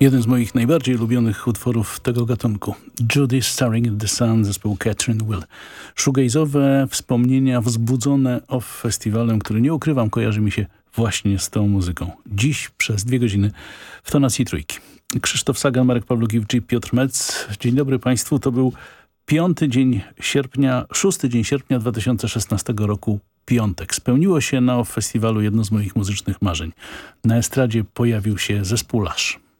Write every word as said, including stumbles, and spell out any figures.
Jeden z moich najbardziej ulubionych utworów tego gatunku. Judy Staring at the Sun, zespołu Catherine Will. Shoegaze'owe wspomnienia wzbudzone off festiwalem, który nie ukrywam, kojarzy mi się właśnie z tą muzyką. Dziś przez dwie godziny w tonacji trójki. Krzysztof Sagan, Marek Pawlukiewicz, Piotr Metz. Dzień dobry Państwu. To był piąty dzień sierpnia, szósty dzień sierpnia dwa tysiące szesnastego roku. Piątek. Spełniło się na off festiwalu jedno z moich muzycznych marzeń. Na estradzie pojawił się zespół Lush.